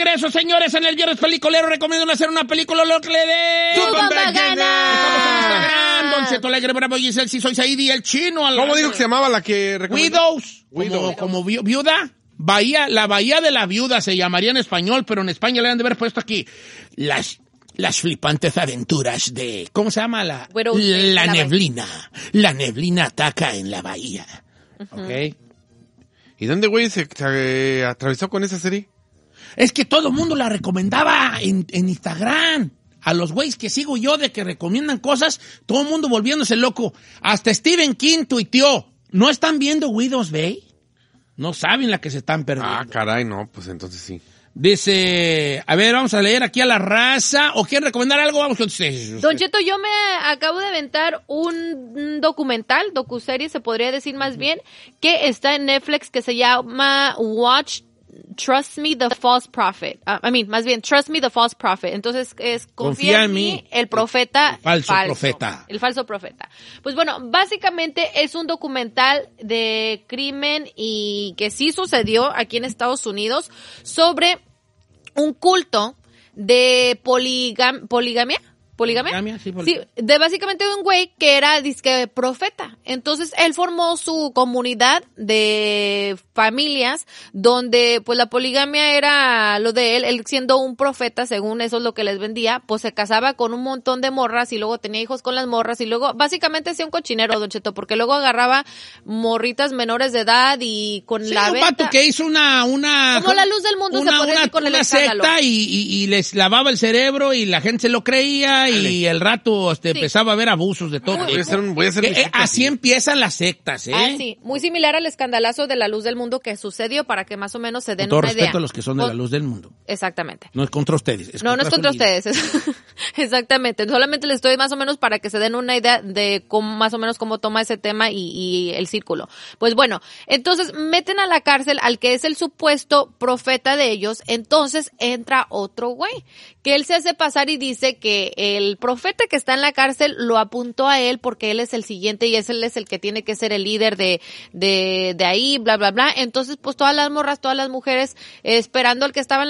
regreso, señores, en el Viernes Peliculero. Recomiendo hacer una película lo que le dé. ¡Tu gana! Estamos en Instagram, Don Cheto Alegre, Bravo, Giselle, si soy Saidi, el chino. ¿Cómo dijo que se llamaba la que recomendó? Widows. Como viuda. La Bahía de la Viuda se llamaría en español, pero en España le han de haber puesto aquí las flipantes aventuras de... ¿Cómo se llama? La neblina. La neblina ataca en la bahía. Uh-huh. ¿Ok? ¿Y dónde, güey, se atravesó con esa serie? Es que todo el mundo la recomendaba en Instagram. A los güeyes que sigo yo de que recomiendan cosas, todo el mundo volviéndose loco. Hasta Stephen King tuiteó, ¿no están viendo Widows Bay? No saben la que se están perdiendo. Ah, caray, no, pues entonces sí. Dice, a ver, vamos a leer aquí a la raza. ¿O quieren recomendar algo? Vamos con ustedes. Don Cheto, yo me acabo de aventar un docuserie, se podría decir más bien, que está en Netflix, que se llama Trust Me the False Prophet. Trust Me the False Prophet. Entonces es confía en mí, el profeta falso. El falso profeta. Pues bueno, básicamente es un documental de crimen y que sí sucedió aquí en Estados Unidos sobre un culto de poligamia. Sí, de básicamente un güey que era disque profeta. Entonces, él formó su comunidad de familias donde, pues, la poligamia era lo de él. Él siendo un profeta, según eso es lo que les vendía, pues se casaba con un montón de morras y luego tenía hijos con las morras y luego, básicamente hacía un cochinero, Don Cheto, porque luego agarraba morritas menores de edad y con la venta. Un vato que hizo una como la luz del mundo se podría decir con el escándalo. Secta y les lavaba el cerebro y la gente se lo creía. Y el rato empezaba a haber abusos de todo. Voy a hacer así empiezan las sectas, ¿eh? Ah, sí. Muy similar al escandalazo de la luz del mundo que sucedió para que más o menos se den con todo una idea. respeto a los que son de la luz del mundo. Exactamente. No es contra ustedes. No es contra ustedes. Exactamente. Solamente les estoy más o menos para que se den una idea de cómo, más o menos cómo toma ese tema y el círculo. Pues bueno, entonces meten a la cárcel al que es el supuesto profeta de ellos. Entonces entra otro güey que él se hace pasar y dice que el profeta que está en la cárcel lo apuntó a él porque él es el siguiente y él es el que tiene que ser el líder de ahí, bla, bla, bla. Entonces, pues todas las morras, todas las mujeres esperando al que estaba en